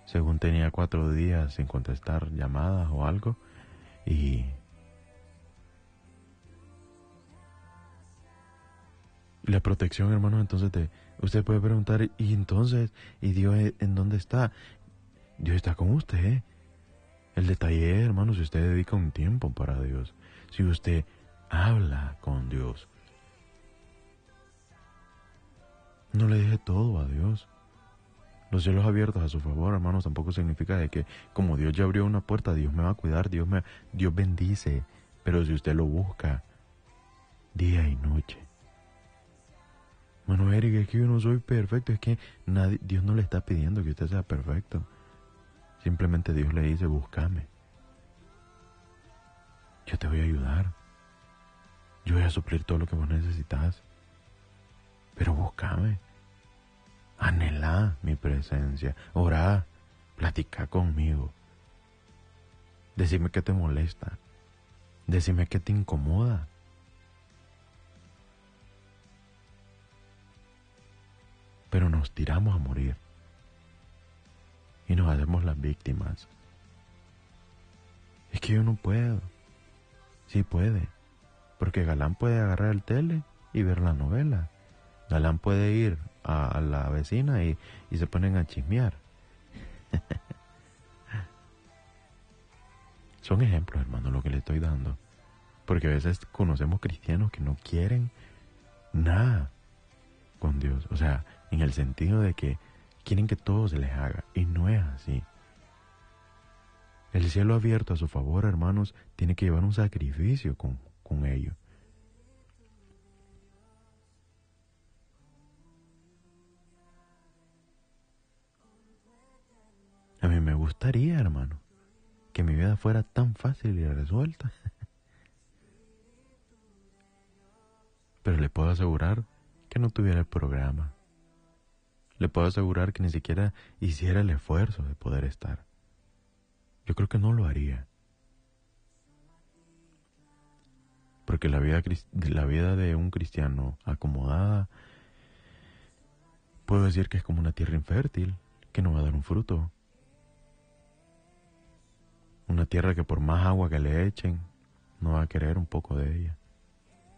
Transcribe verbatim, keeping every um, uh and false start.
según tenía cuatro días sin contestar llamadas o algo, y la protección, hermano, entonces de, usted puede preguntar, y entonces, ¿y Dios en dónde está? Dios está con usted, ¿eh? El detalle, hermano, si usted dedica un tiempo para Dios, si usted habla con Dios, no le deje todo a Dios. Los cielos abiertos a su favor, hermanos, tampoco significa de que como Dios ya abrió una puerta, Dios me va a cuidar, Dios me, Dios bendice. Pero si usted lo busca día y noche. Bueno, Eric, es que yo no soy perfecto, es que nadie, Dios no le está pidiendo que usted sea perfecto. Simplemente Dios le dice, búscame. Yo te voy a ayudar. Yo voy a suplir todo lo que vos necesitas. Pero búscame. Anhelá mi presencia. Orá. Platica conmigo. Decime qué te molesta. Decime qué te incomoda. Pero nos tiramos a morir. Y nos hacemos las víctimas. Es que yo no puedo. Sí puede. Porque Galán puede agarrar el tele y ver la novela. Galán puede ir a, a la vecina y, y se ponen a chismear. Son ejemplos, hermano, lo que le estoy dando. Porque a veces conocemos cristianos que no quieren nada con Dios. O sea, en el sentido de que quieren que todo se les haga. Y no es así. El cielo abierto a su favor, hermanos, tiene que llevar un sacrificio con, con ello. A mí me gustaría, hermano, que mi vida fuera tan fácil y resuelta. Pero le puedo asegurar que no tuviera el programa. Le puedo asegurar que ni siquiera hiciera el esfuerzo de poder estar. Yo creo que no lo haría. Porque la vida, la vida de un cristiano acomodada, puedo decir que es como una tierra infértil, que no va a dar un fruto. Una tierra que por más agua que le echen, no va a querer un poco de ella.